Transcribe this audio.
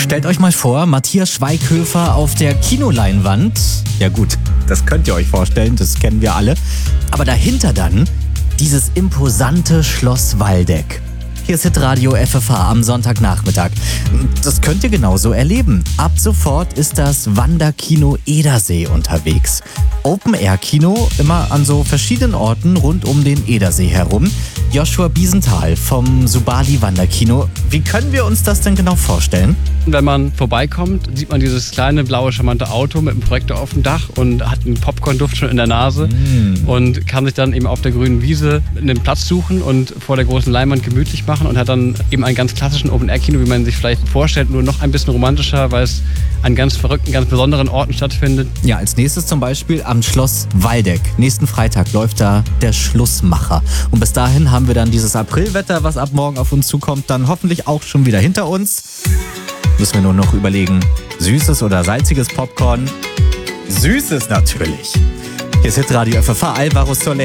Stellt euch mal vor, Matthias Schweighöfer auf der Kinoleinwand. Ja gut, das könnt ihr euch vorstellen, das kennen wir alle. Aber dahinter dann dieses imposante Schloss Waldeck. Hier ist Hitradio FFH am Sonntagnachmittag. Das könnt ihr genauso erleben. Ab sofort ist das Wanderkino Edersee unterwegs. Open-Air-Kino, immer an so verschiedenen Orten rund um den Edersee herum. Joshua Biesenthal vom Subali Wanderkino. Wie können wir uns das denn genau vorstellen? Wenn man vorbeikommt, sieht man dieses kleine, blaue, charmante Auto mit einem Projektor auf dem Dach und hat einen Popcorn-Duft schon in der Nase und kann sich dann eben auf der grünen Wiese einen Platz suchen und vor der großen Leinwand gemütlich machen und hat dann eben einen ganz klassischen Open-Air-Kino, wie man sich vielleicht vorstellt, nur noch ein bisschen romantischer, weil es an ganz verrückten, ganz besonderen Orten stattfindet. Ja, als nächstes zum Beispiel am Schloss Waldeck. Nächsten Freitag läuft da der Schlussmacher. Und bis dahin haben wir dann dieses Aprilwetter, was ab morgen auf uns zukommt, dann hoffentlich auch schon wieder hinter uns. Müssen wir nur noch überlegen, süßes oder salziges Popcorn? Süßes natürlich. Hier ist Hitradio FFH, Alvaro Soler.